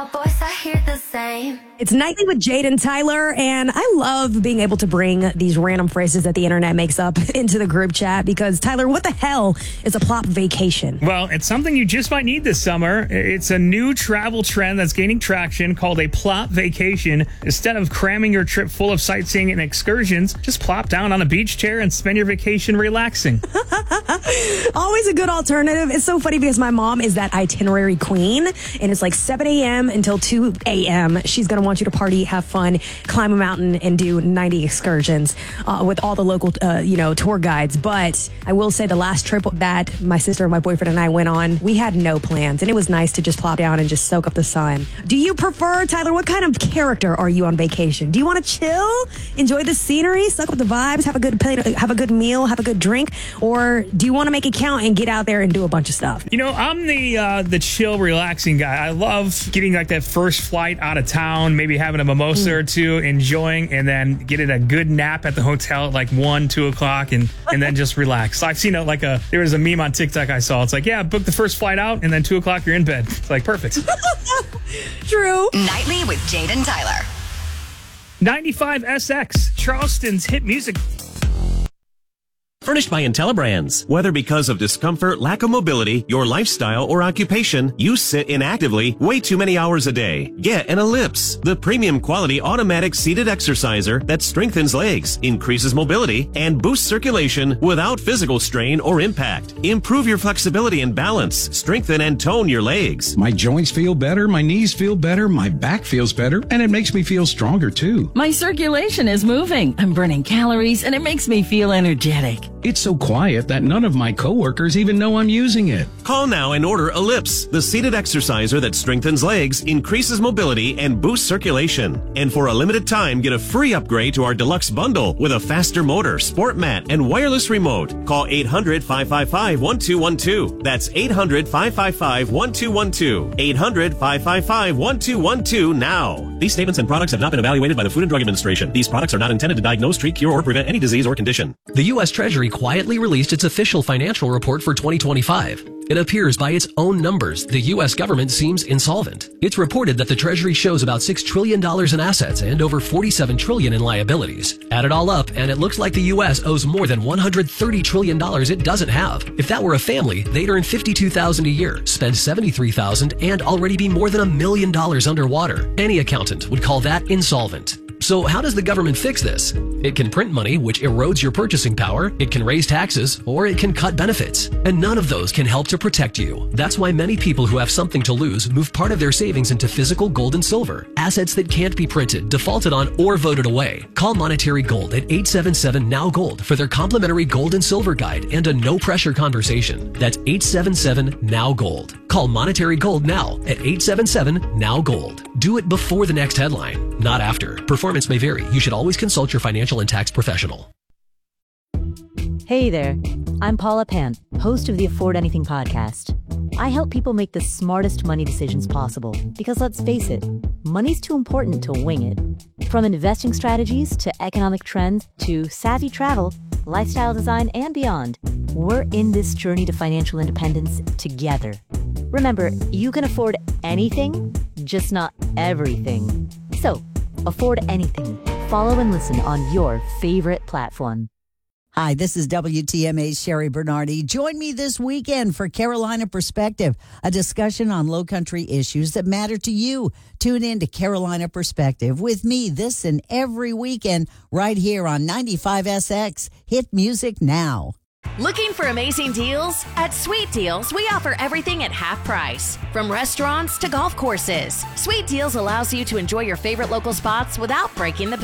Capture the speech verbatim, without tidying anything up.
Voice, I hear the same. It's Nightly with Jade and Tyler, and I love being able to bring these random phrases that the internet makes up into the group chat because, Tyler, what the hell is a plop vacation? Well, it's something you just might need this summer. It's a new travel trend that's gaining traction called a plop vacation. Instead of cramming your trip full of sightseeing and excursions, just plop down on a beach chair and spend your vacation relaxing. Always a good alternative. It's so funny because my mom is that itinerary queen, and it's like seven a.m. until two a.m. She's going to want you to party, have fun, climb a mountain, and do ninety excursions uh, with all the local, uh, you know, tour guides. But I will say the last trip that my sister and my boyfriend and I went on, we had no plans, and it was nice to just plop down and just soak up the sun. Do you prefer, Tyler, what kind of character are you on vacation? Do you want to chill, enjoy the scenery, suck up the vibes, have a good have a good meal, have a good drink, or do you want to make it count and get out there and do a bunch of stuff? You know, I'm the uh, the chill, relaxing guy. I love getting like that first flight out of town, maybe having a mimosa mm. or two, enjoying, and then getting a good nap at the hotel at like one, two o'clock, and and then just relax. So I've seen it like a there was a meme on TikTok I saw. It's like, yeah, book the first flight out, and then two o'clock you're in bed. It's like perfect. True. Nightly with Jade and Tyler. ninety-five S X, Charleston's hit music. Furnished by IntelliBrands. Whether because of discomfort, lack of mobility, your lifestyle, or occupation, you sit inactively way too many hours a day. Get an Ellipse, the premium quality automatic seated exerciser that strengthens legs, increases mobility, and boosts circulation without physical strain or impact. Improve your flexibility and balance, strengthen and tone your legs. My joints feel better, my knees feel better, my back feels better, and it makes me feel stronger too. My circulation is moving. I'm burning calories, and it makes me feel energetic. It's so quiet that none of my coworkers even know I'm using it. Call now and order Ellipse, the seated exerciser that strengthens legs, increases mobility, and boosts circulation. And for a limited time, get a free upgrade to our deluxe bundle with a faster motor, sport mat, and wireless remote. Call eight hundred, five five five, one two one two. That's eight hundred, five five five, one two one two. eight hundred, five five five, one two one two now. These statements and products have not been evaluated by the Food and Drug Administration. These products are not intended to diagnose, treat, cure, or prevent any disease or condition. The U S Treasury quietly released its official financial report for twenty twenty-five. It appears by its own numbers, the U S government seems insolvent. It's reported that the Treasury shows about six trillion dollars in assets and over forty-seven trillion dollars in liabilities. Add it all up, and it looks like the U S owes more than one hundred thirty trillion dollars it doesn't have. If that were a family, they'd earn fifty-two thousand dollars a year, spend seventy-three thousand dollars, and already be more than a million dollars underwater. Any accountant would call that insolvent. So how does the government fix this? It can print money, which erodes your purchasing power, it can raise taxes, or it can cut benefits. And none of those can help to protect you. That's why many people who have something to lose move part of their savings into physical gold and silver, assets that can't be printed, defaulted on, or voted away. Call Monetary Gold at eight seven seven, N O W Gold for their complimentary gold and silver guide and a no-pressure conversation. That's eight seven seven, N O W Gold. Call Monetary Gold now at eight seven seven, N O W Gold. Do it before the next headline, not after. Performance may vary. You should always consult your financial and tax professional. Hey there, I'm Paula Pant, host of the Afford Anything podcast. I help people make the smartest money decisions possible because let's face it, money's too important to wing it. From investing strategies to economic trends to savvy travel, lifestyle design, and beyond, we're in this journey to financial independence together. Remember, you can afford anything, just not everything. So, afford anything. Follow and listen on your favorite platform. Hi, this is W T M A's Sherry Bernardi. Join me this weekend for Carolina Perspective, a discussion on low country issues that matter to you. Tune in to Carolina Perspective with me this and every weekend right here on ninety-five S X. Hit music now. Looking for amazing deals? At Sweet Deals, we offer everything at half price. From restaurants to golf courses, Sweet Deals allows you to enjoy your favorite local spots without breaking the bank.